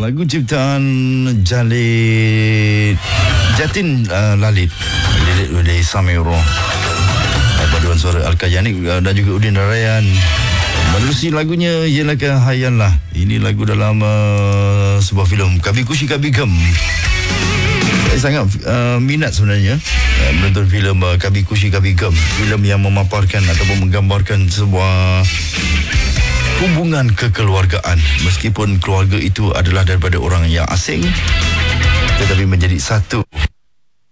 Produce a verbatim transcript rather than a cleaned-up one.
lagu ciptaan Jalid Jatin uh, Lalit Lirik oleh Samiro, paduan suara Al-Kayani dan juga Udin Rarayan. Menerusi lagunya ialah Kehayan lah. Ini lagu dalam uh, sebuah filem Kabi Kushi Kabi Gem. Saya sangat uh, minat sebenarnya uh, menonton filem uh, Kabi Kushi Kabi Gem, filem yang memaparkan ataupun menggambarkan sebuah hubungan kekeluargaan, meskipun keluarga itu adalah daripada orang yang asing tetapi menjadi satu.